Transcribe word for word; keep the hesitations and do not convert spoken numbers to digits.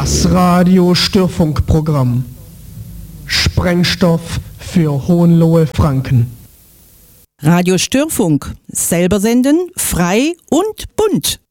Das Radio-Störfunkprogramm. Sprengstoff für Hohenlohe-Franken. Radio Störfunk. Selber senden, frei und bunt.